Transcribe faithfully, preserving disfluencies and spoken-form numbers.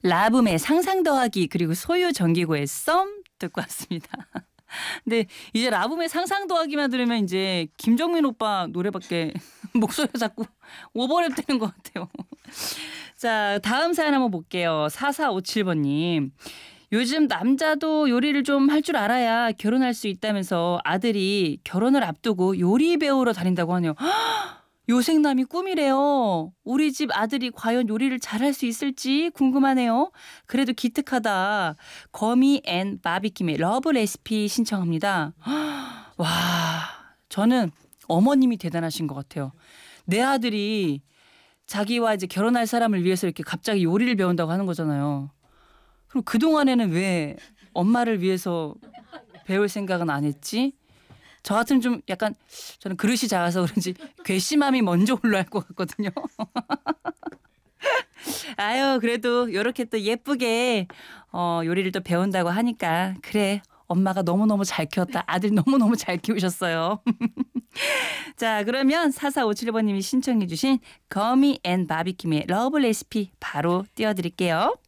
라붐의 상상 더하기 그리고 소유 정기고의 썸 듣고 왔습니다. 근데 이제 라붐의 상상 더하기만 들으면 이제 김정민 오빠 노래밖에 목소리가 자꾸 오버랩 되는 것 같아요. 자, 다음 사연 한번 볼게요. 사사오칠 번님. 요즘 남자도 요리를 좀 할 줄 알아야 결혼할 수 있다면서 아들이 결혼을 앞두고 요리 배우러 다닌다고 하네요. 요생남이 꿈이래요. 우리 집 아들이 과연 요리를 잘할 수 있을지 궁금하네요. 그래도 기특하다. 거미 앤 바비킴의 러브 레시피 신청합니다. 와, 저는 어머님이 대단하신 것 같아요. 내 아들이 자기와 이제 결혼할 사람을 위해서 이렇게 갑자기 요리를 배운다고 하는 거잖아요. 그럼 그동안에는 왜 엄마를 위해서 배울 생각은 안 했지? 저 같으면 좀 약간 저는 그릇이 작아서 그런지 괘씸함이 먼저 올라올 것 같거든요. 아유, 그래도 이렇게 또 예쁘게 어, 요리를 또 배운다고 하니까 그래, 엄마가 너무너무 잘 키웠다. 아들 너무너무 잘 키우셨어요. 자, 그러면 사사오칠 번님이 신청해 주신 거미 앤 바비킴의 러브 레시피 바로 띄워드릴게요.